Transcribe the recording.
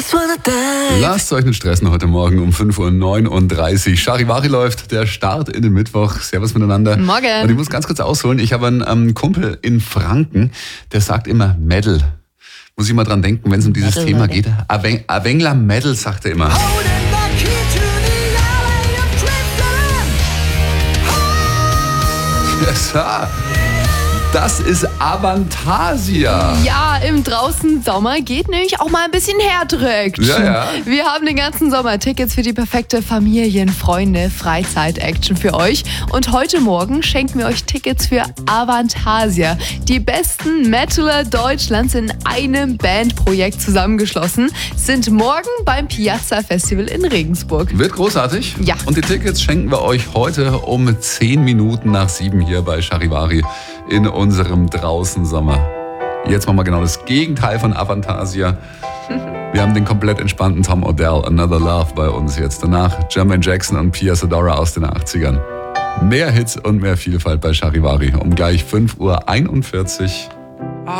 Lasst euch nicht stressen heute Morgen um 5.39 Uhr. Charivari läuft, der Start in den Mittwoch. Servus miteinander. Morgen. Und ich muss ganz kurz ausholen. Ich habe einen Kumpel in Franken, der sagt immer Mädel. Muss ich mal dran denken, wenn es um dieses Thema geht. Avengler Mädel, sagt er immer. Ja, das ist Avantasia. Ja, im draußen Sommer geht nämlich auch mal ein bisschen Herdreck. Ja. Wir haben den ganzen Sommer Tickets für die perfekte Familien-, Freunde-, Freizeit-Action für euch. Und heute Morgen schenken wir euch Tickets für Avantasia. Die besten Metaler Deutschlands in einem Bandprojekt zusammengeschlossen sind morgen beim Piazza Festival in Regensburg. Wird großartig. Ja. Und die Tickets schenken wir euch heute um 10 Minuten nach 7 hier bei Charivari in unserem Draußensommer. Jetzt machen wir genau das Gegenteil von Avantasia. Wir haben den komplett entspannten Tom Odell, Another Love bei uns jetzt. Danach Jermaine Jackson und Pia Zadora aus den 80ern. Mehr Hits und mehr Vielfalt bei Charivari um gleich 5.41 Uhr.